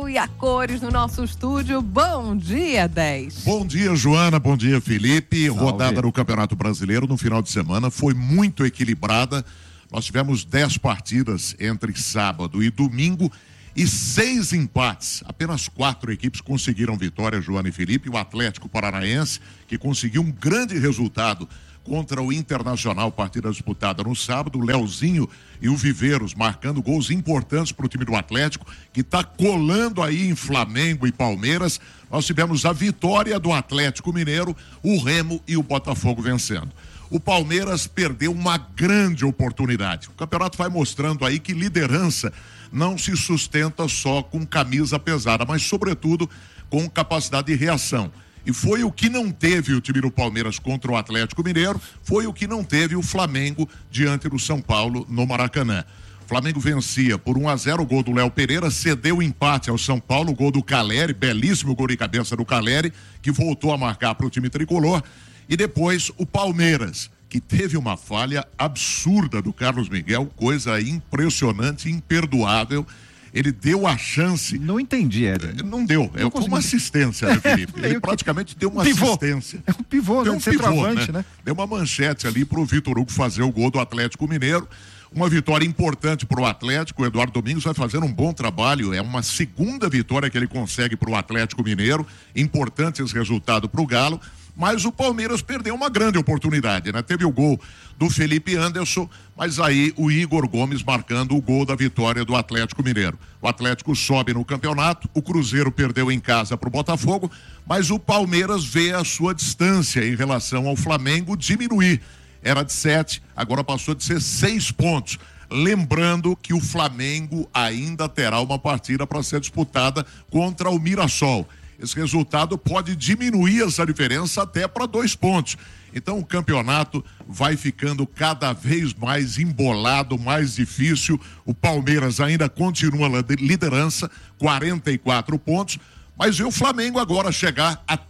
e a cores no nosso estúdio. Bom dia, 10. Bom dia, Joana. Bom dia, Felipe. Salve. Rodada do Campeonato Brasileiro no final de semana foi muito equilibrada. Nós tivemos 10 partidas entre sábado e domingo e 6 empates. Apenas 4 equipes conseguiram vitória, Joana e Felipe. O Atlético Paranaense, que conseguiu um grande resultado contra o Internacional, partida disputada no sábado. O Leozinho e o Viveiros marcando gols importantes para o time do Atlético, que está colando aí em Flamengo e Palmeiras. Nós tivemos a vitória do Atlético Mineiro, o Remo e o Botafogo vencendo. O Palmeiras perdeu uma grande oportunidade. O campeonato vai mostrando aí que liderança não se sustenta só com camisa pesada, mas sobretudo com capacidade de reação. E foi o que não teve o time do Palmeiras contra o Atlético Mineiro, foi o que não teve o Flamengo diante do São Paulo no Maracanã. O Flamengo vencia por 1-0, o gol do Léo Pereira, cedeu o empate ao São Paulo, o gol do Caleri, belíssimo gol de cabeça do Caleri, que voltou a marcar para o time tricolor. E depois o Palmeiras, que teve uma falha absurda do Carlos Miguel, coisa impressionante, imperdoável. Ele deu a chance. Não entendi, Éder. Não deu. É como uma assistência, né, Felipe? Ele praticamente deu uma assistência. É um pivô, né? Centroavante, né? Deu uma manchete ali pro Vitor Hugo fazer o gol do Atlético Mineiro. Uma vitória importante pro Atlético. O Eduardo Domingos vai fazendo um bom trabalho. É uma segunda vitória que ele consegue pro Atlético Mineiro. Importante esse resultado pro Galo. Mas o Palmeiras perdeu uma grande oportunidade, né? Teve o gol do Felipe Anderson, mas aí o Igor Gomes marcando o gol da vitória do Atlético Mineiro. O Atlético sobe no campeonato, o Cruzeiro perdeu em casa para o Botafogo, mas o Palmeiras vê a sua distância em relação ao Flamengo diminuir. Era de 7, agora passou de ser 6 pontos. Lembrando que o Flamengo ainda terá uma partida para ser disputada contra o Mirassol. Esse resultado pode diminuir essa diferença até para 2 pontos. Então o campeonato vai ficando cada vez mais embolado, mais difícil. O Palmeiras ainda continua na liderança, 44 pontos. Mas vê o Flamengo agora chegar a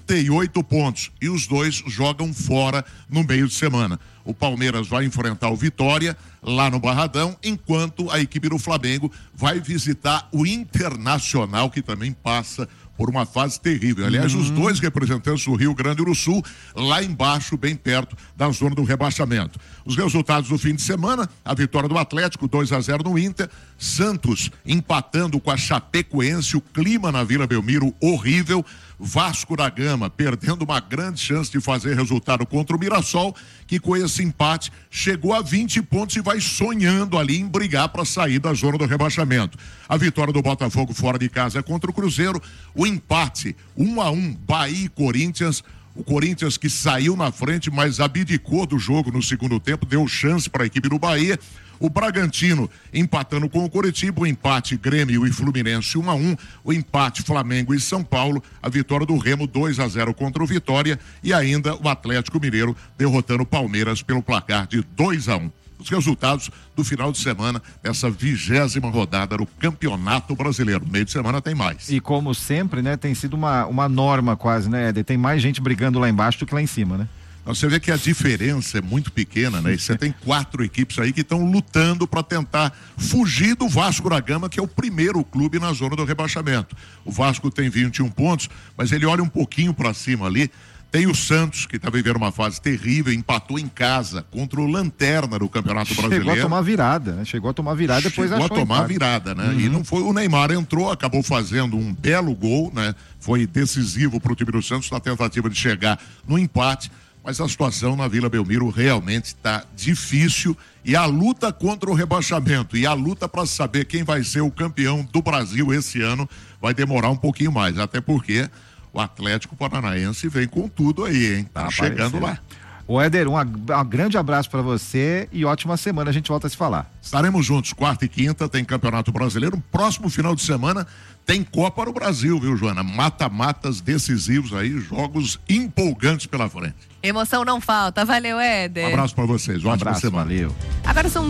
38 pontos. E os dois jogam fora no meio de semana. O Palmeiras vai enfrentar o Vitória lá no Barradão, enquanto a equipe do Flamengo vai visitar o Internacional, que também passa por uma fase terrível. Aliás, os dois representantes do Rio Grande do Sul, lá embaixo, bem perto da zona do rebaixamento. Os resultados do fim de semana: a vitória do Atlético, 2-0 no Inter, Santos empatando com a Chapecoense, o clima na Vila Belmiro horrível, Vasco da Gama perdendo uma grande chance de fazer resultado contra o Mirassol, que com esse empate chegou a 20 pontos e vai sonhando ali em brigar para sair da zona do rebaixamento. A vitória do Botafogo fora de casa contra o Cruzeiro, o empate 1-1 Bahia e Corinthians. O Corinthians que saiu na frente, mas abdicou do jogo no segundo tempo, deu chance para a equipe do Bahia. O Bragantino empatando com o Coritiba, o empate Grêmio e Fluminense 1-1, o empate Flamengo e São Paulo, a vitória do Remo 2-0 contra o Vitória e ainda o Atlético Mineiro derrotando o Palmeiras pelo placar de 2-1. Os resultados do final de semana dessa 20ª rodada do Campeonato Brasileiro. No meio de semana tem mais. E como sempre, né, tem sido uma norma quase, né, Éder? Tem mais gente brigando lá embaixo do que lá em cima, né? Você vê que a diferença é muito pequena, né? E você tem 4 equipes aí que estão lutando para tentar fugir do Vasco da Gama, que é o primeiro clube na zona do rebaixamento. O Vasco tem 21 pontos, mas ele olha um pouquinho para cima ali. Tem o Santos, que está vivendo uma fase terrível, empatou em casa contra o Lanterna do Campeonato Brasileiro. Chegou a tomar virada, né? Chegou a tomar virada, depois achou Chegou a tomar virada, né? E não foi, o Neymar entrou, acabou fazendo um belo gol, né? Foi decisivo para o time do Santos na tentativa de chegar no empate. Mas a situação na Vila Belmiro realmente está difícil e a luta contra o rebaixamento e a luta para saber quem vai ser o campeão do Brasil esse ano vai demorar um pouquinho mais, até porque o Atlético Paranaense vem com tudo aí, hein? Tá chegando lá. Ô Éder, um grande abraço para você e ótima semana, a gente volta a se falar. Estaremos juntos, quarta e quinta, tem Campeonato Brasileiro, próximo final de semana tem Copa do Brasil, viu, Joana? Mata-matas decisivos aí, jogos empolgantes pela frente. Emoção não falta, valeu, Éder. Um abraço para vocês, ótima semana. Valeu. Agora são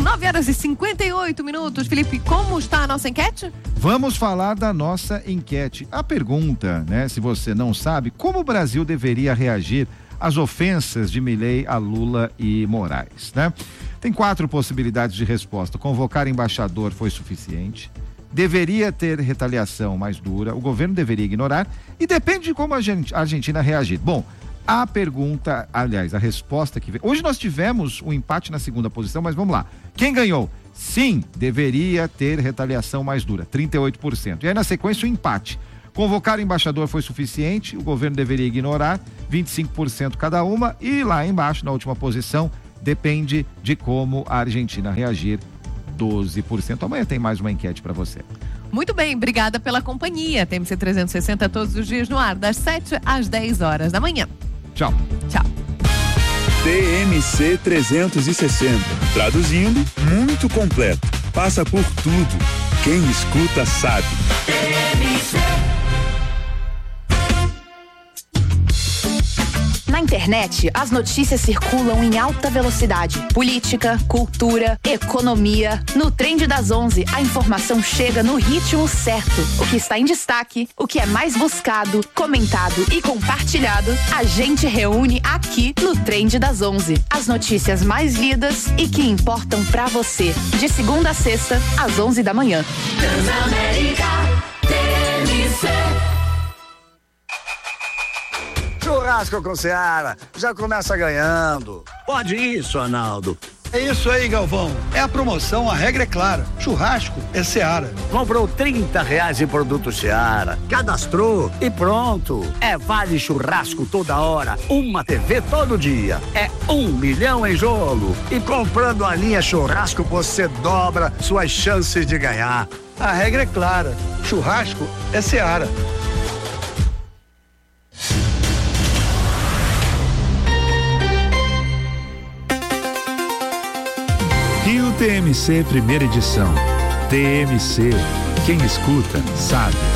9h58, Felipe, como está a nossa enquete? Vamos falar da nossa enquete. A pergunta, né, se você não sabe, como o Brasil deveria reagir às ofensas de Milei a Lula e Moraes, né? Tem 4 possibilidades de resposta. Convocar embaixador foi suficiente. deveria ter retaliação mais dura, o governo deveria ignorar e depende de como a Argentina reagir. Bom, a pergunta, aliás, a resposta que veio. Hoje nós tivemos um empate na segunda posição, mas vamos lá. Quem ganhou? Sim, deveria ter retaliação mais dura, 38%. E aí na sequência o empate. Convocar o embaixador foi suficiente, o governo deveria ignorar, 25% cada uma. E lá embaixo, na última posição, depende de como a Argentina reagir, 12%. Amanhã tem mais uma enquete para você. Muito bem, obrigada pela companhia. TMC 360 todos os dias no ar, das 7 às 10 horas da manhã. Tchau. Tchau. TMC 360. Traduzindo, muito completo. Passa por tudo. Quem escuta sabe. Na internet, as notícias circulam em alta velocidade. Política, cultura, economia. No Trend das 11, a informação chega no ritmo certo. O que está em destaque, o que é mais buscado, comentado e compartilhado, a gente reúne aqui no Trend das 11. As notícias mais lidas e que importam pra você. De segunda a sexta, às 11 da manhã. Transamérica, TMC. Churrasco com Seara, já começa ganhando. Pode isso, Arnaldo. É isso aí, Galvão. É a promoção, a regra é clara. Churrasco é Seara. Comprou R$30 em produto Seara, cadastrou e pronto. É vale churrasco toda hora, uma TV todo dia. É 1 milhão em jogo. E comprando a linha churrasco, você dobra suas chances de ganhar. A regra é clara. Churrasco é Seara. Rio TMC, primeira edição. TMC, quem escuta sabe.